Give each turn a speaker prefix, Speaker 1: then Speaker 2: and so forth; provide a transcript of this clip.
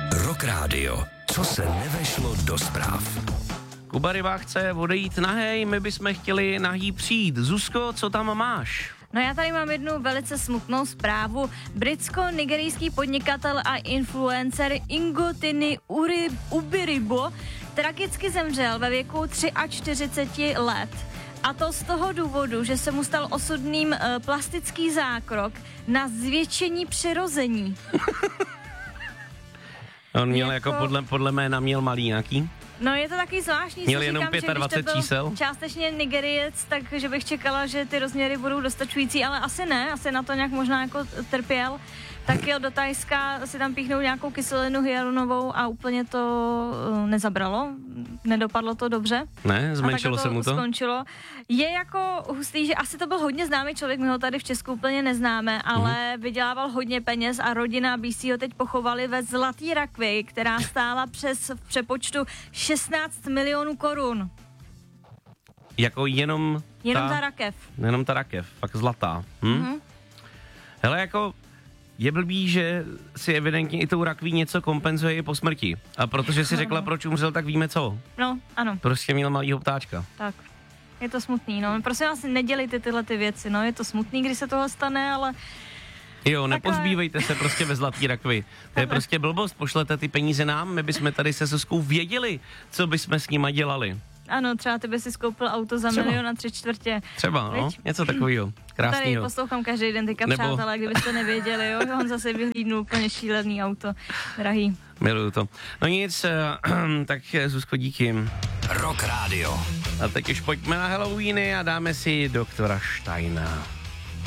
Speaker 1: Rock Radio. Co se nevešlo do zpráv?
Speaker 2: Kuba Rybák chce odejít nahej, my bychom chtěli nahý přijít. Zuzko, co tam máš?
Speaker 3: No já tady mám jednu velice smutnou zprávu. Britsko-nigerijský podnikatel a influencer Ingotiny Ubiribo tragicky zemřel ve věku 43 let. A to z toho důvodu, že se mu stal osudným plastický zákrok na zvětšení přirození.
Speaker 2: On měl jako podle jména měl malý nějaký?
Speaker 3: No je to taky zvláštní.
Speaker 2: Měl jenom 25 čísel?
Speaker 3: Částečně Nigeriec, takže bych čekala, že ty rozměry budou dostačující, ale asi ne, asi na to nějak možná jako trpěl. Tak jel do Thajska si tam píchnout nějakou kyselinu hyaluronovou a úplně to nezabralo, nedopadlo to dobře.
Speaker 2: Ne, zmenšilo se mu to?
Speaker 3: Skončilo. Je jako hustý, že asi to byl hodně známý člověk, my ho tady v Česku úplně neznáme, ale vydělával hodně peněz a rodina BC ho teď pochovali ve zlatý rakvi, která stála v přepočtu 16 milionů korun.
Speaker 2: Jako jenom
Speaker 3: ta rakev.
Speaker 2: Jenom ta rakev, fakt zlatá. Hele, jako je blbý, že si evidentně i tou rakví něco kompenzuje i po smrti. A protože si řekla, proč umřel, tak víme co.
Speaker 3: No, ano.
Speaker 2: Prostě měl malýho ptáčka.
Speaker 3: Tak. Je to smutný, no. Prosím vás, nedělejte tyhle ty věci, no. Je to smutný, když se toho stane, ale...
Speaker 2: Jo, nepozbývejte se prostě ve zlatý rakvi. To je prostě blbost, pošlete ty peníze nám, my bychom tady se Zuzkou věděli, co bychom s nima dělali.
Speaker 3: Ano, třeba ty by si skoupil auto za 1,3 milionu.
Speaker 2: Třeba, no, něco takového. Krásného.
Speaker 3: Tady poslouchám každý den teďka, přátelé, kdybyste nevěděli, jo, on zase vyhlídnul úplně šílený auto, drahý.
Speaker 2: Miluju to. No nic, tak Zuzko, díky.
Speaker 1: Rock Radio.
Speaker 2: A teď už pojďme na Halloweeny a dáme si doktora Steina.